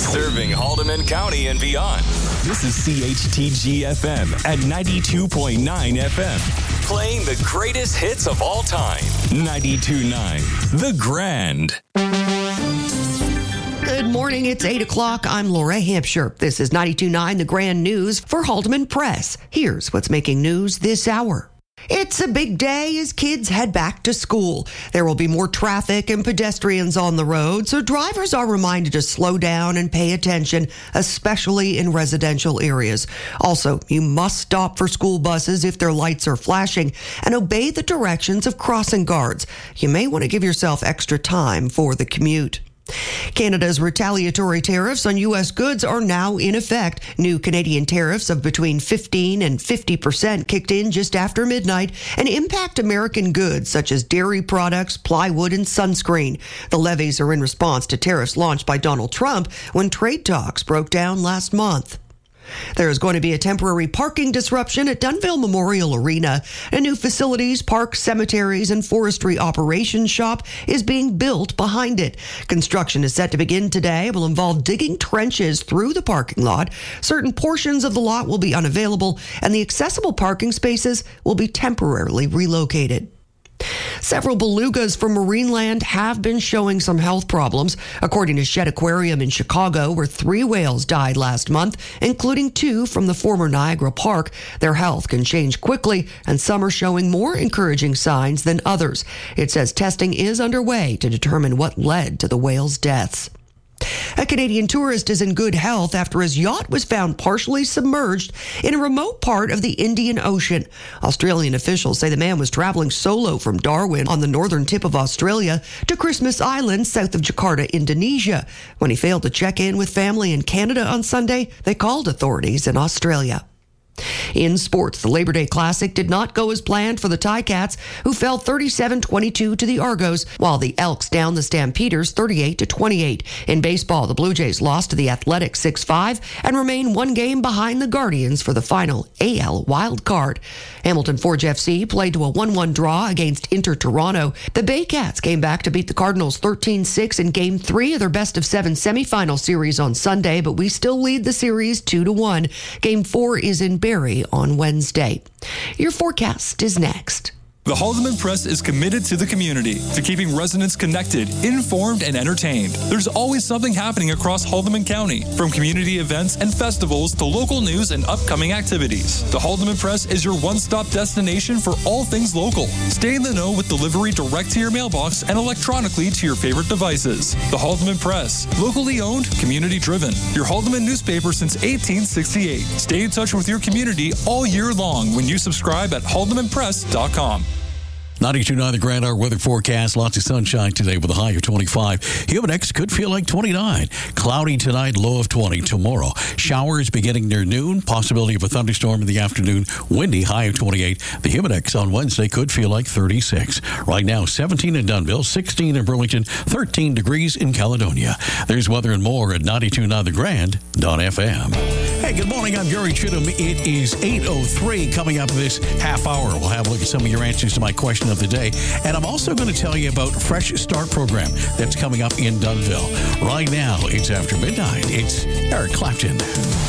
Serving Haldeman County and beyond. This is CHTG-FM at 92.9 FM. Playing the greatest hits of all time. 92.9 The Grand. Good morning. It's 8 o'clock. I'm Laura Hampshire. This is 92.9 The Grand News for Haldeman Press. Here's what's making news this hour. It's a big day as kids head back to school. There will be more traffic and pedestrians on the road, so drivers are reminded to slow down and pay attention, especially in residential areas. Also, you must stop for school buses if their lights are flashing and obey the directions of crossing guards. You may want to give yourself extra time for the commute. Canada's retaliatory tariffs on U.S. goods are now in effect. New Canadian tariffs of between 15 and 50% kicked in just after midnight and impact American goods such as dairy products, plywood, and sunscreen. The levies are in response to tariffs launched by Donald Trump when trade talks broke down last month. There is going to be a temporary parking disruption at Dunnville Memorial Arena. A new facilities, parks, cemeteries, and forestry operations shop is being built behind it. Construction is set to begin today. It will involve digging trenches through the parking lot. Certain portions of the lot will be unavailable, and the accessible parking spaces will be temporarily relocated. Several belugas from Marineland have been showing some health problems. According to Shedd Aquarium in Chicago, where 3 whales died last month, including 2 from the former Niagara Park, their health can change quickly, and some are showing more encouraging signs than others. It says testing is underway to determine what led to the whales' deaths. A Canadian tourist is in good health after his yacht was found partially submerged in a remote part of the Indian Ocean. Australian officials say the man was traveling solo from Darwin on the northern tip of Australia to Christmas Island south of Jakarta, Indonesia. When he failed to check in with family in Canada on Sunday, they called authorities in Australia. In sports, the Labor Day Classic did not go as planned for the Ticats, who fell 37-22 to the Argos, while the Elks downed the Stampeders 38-28. In baseball, the Blue Jays lost to the Athletics 6-5 and remain 1 game behind the Guardians for the final AL wild card. Hamilton Forge FC played to a 1-1 draw against Inter Toronto. The Baycats came back to beat the Cardinals 13-6 in Game 3 of their best-of-7 semifinal series on Sunday, but we still lead the series 2-1. Game 4 is in Barrie on Wednesday. Your forecast is next. The Haldeman Press is committed to the community, to keeping residents connected, informed, and entertained. There's always something happening across Haldeman County, from community events and festivals to local news and upcoming activities. The Haldeman Press is your one-stop destination for all things local. Stay in the know with delivery direct to your mailbox and electronically to your favorite devices. The Haldeman Press, locally owned, community-driven. Your Haldeman newspaper since 1868. Stay in touch with your community all year long when you subscribe at haldemanpress.com. 92.9 The Grand Hour weather forecast. Lots of sunshine today with a high of 25. Humidex could feel like 29. Cloudy tonight, low of 20. Tomorrow, showers beginning near noon. Possibility of a thunderstorm in the afternoon. Windy, high of 28. The Humidex on Wednesday could feel like 36. Right now, 17 in Dunnville, 16 in Burlington, 13 degrees in Caledonia. There's weather and more at 92.9thegrand.fm. Hey, good morning. I'm Gary Chittum. It is 8:03. Coming up this half hour, we'll have a look at some of your answers to my question of the day. And I'm also going to tell you about Fresh Start program that's coming up in Dunnville. Right now, it's after midnight. It's Eric Clapton.